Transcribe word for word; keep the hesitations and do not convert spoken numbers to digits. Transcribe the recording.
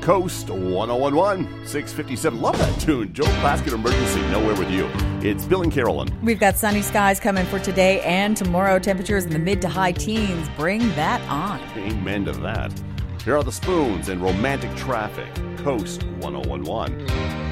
Coast one oh one one, six fifty-seven. Love that tune. Joe Plaskett, Emergency Nowhere with You. It's Bill and Carolyn. We've got sunny skies coming for today and tomorrow. Temperatures in the mid to high teens. Bring that on. Amen to that. Here are the Spoons and Romantic Traffic. Coast one oh one one.